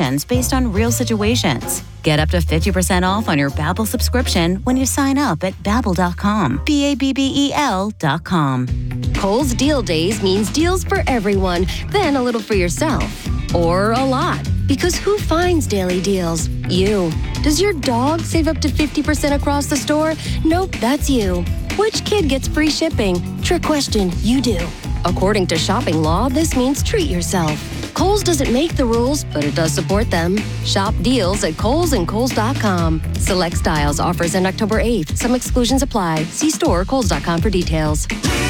solutions based on real situations. Get up to 50% off on your Babbel subscription when you sign up at Babbel.com. Babbel.com. Kohl's Deal Days means deals for everyone, then a little for yourself. Or a lot. Because who finds daily deals? You. Does your dog save up to 50% across the store? Nope, that's you. Which kid gets free shipping? Trick question, you do. According to shopping law, this means treat yourself. Kohl's doesn't make the rules, but it does support them. Shop deals at Kohl's and Kohl's.com. Select styles offers end October 8th. Some exclusions apply. See store or Kohl's.com for details.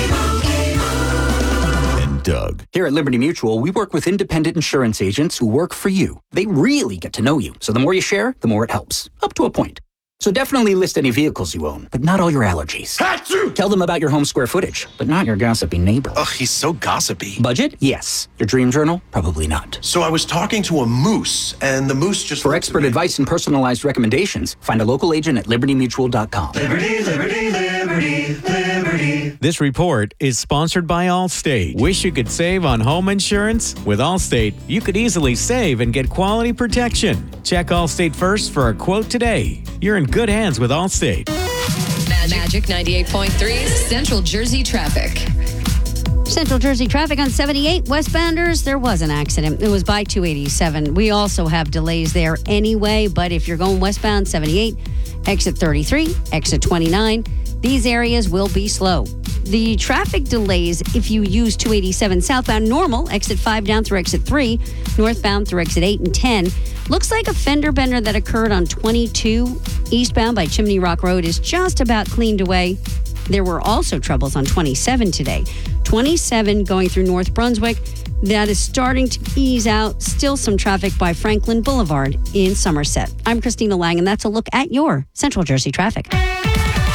Doug. Here at Liberty Mutual, we work with independent insurance agents who work for you. They really get to know you. So the more you share, the more it helps. Up to a point. So definitely list any vehicles you own, but not all your allergies. Achoo! Tell them about your home square footage, but not your gossipy neighbor. Ugh, he's so gossipy. Budget? Yes. Your dream journal? Probably not. So I was talking to a moose, and the moose just... For expert advice and personalized recommendations, find a local agent at libertymutual.com. Liberty, liberty, liberty, liberty. This report is sponsored by Allstate. Wish you could save on home insurance? With Allstate, you could easily save and get quality protection. Check Allstate first for a quote today. You're in good hands with Allstate. Magic 98.3 Central Jersey traffic. Central Jersey traffic on 78 westbounders. There was an accident. It was by 287. We also have delays there anyway, but if you're going westbound 78, exit 33, exit 29, these areas will be slow. The traffic delays if you use 287 southbound normal, exit 5 down through exit 3, northbound through exit 8 and 10. Looks like a fender bender that occurred on 22 eastbound by Chimney Rock Road is just about cleaned away. There were also troubles on 27 today. 27 going through North Brunswick. That is starting to ease out. Still some traffic by Franklin Boulevard in Somerset. I'm Christina Lang, and that's a look at your Central Jersey traffic.